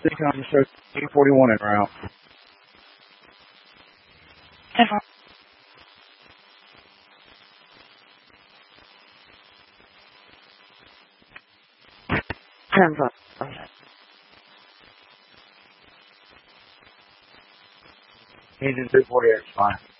Station on the show, 841 en route. 10-4. He's in 248, fine.